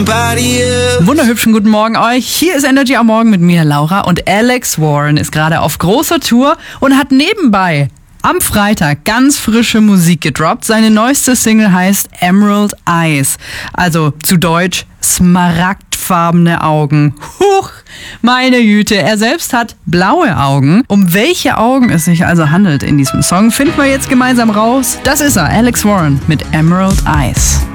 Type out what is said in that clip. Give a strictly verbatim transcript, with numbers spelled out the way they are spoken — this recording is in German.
Wunderhübschen guten Morgen euch. Hier ist Energy am Morgen mit mir, Laura, und Alex Warren ist gerade auf großer Tour und hat nebenbei am Freitag ganz frische Musik gedroppt. Seine neueste Single heißt Emerald Eyes, also zu Deutsch smaragdfarbene Augen. Huch, meine Güte, er selbst hat blaue Augen. Um welche Augen es sich also handelt in diesem Song, finden wir jetzt gemeinsam raus. Das ist er, Alex Warren mit Emerald Eyes.